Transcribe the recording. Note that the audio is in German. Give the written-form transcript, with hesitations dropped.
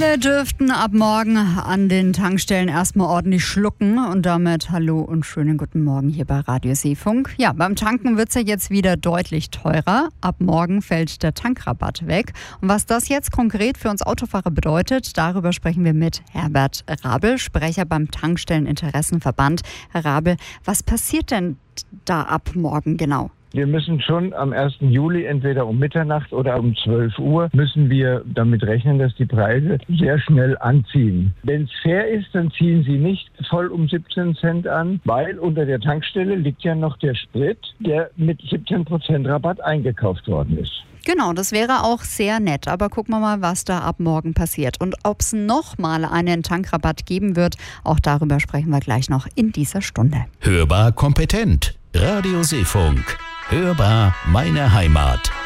Viele dürften ab morgen an den Tankstellen erstmal ordentlich schlucken und damit hallo und schönen guten Morgen hier bei Radio Seefunk. Ja, beim Tanken wird es ja jetzt wieder deutlich teurer. Ab morgen fällt der Tankrabatt weg. Und was das jetzt konkret für uns Autofahrer bedeutet, darüber sprechen wir mit Herbert Rabel, Sprecher beim Tankstelleninteressenverband. Herr Rabel, was passiert denn da ab morgen genau? Wir müssen schon am 1. Juli entweder um Mitternacht oder um 12 Uhr müssen wir damit rechnen, dass die Preise sehr schnell anziehen. Wenn es fair ist, dann ziehen sie nicht voll um 17 Cent an, weil unter der Tankstelle liegt ja noch der Sprit, der mit 17% Rabatt eingekauft worden ist. Genau, das wäre auch sehr nett. Aber gucken wir mal, was da ab morgen passiert. Und ob es nochmal einen Tankrabatt geben wird, auch darüber sprechen wir gleich noch in dieser Stunde. Hörbar kompetent. Radio Seefunk. Hörbar meine Heimat.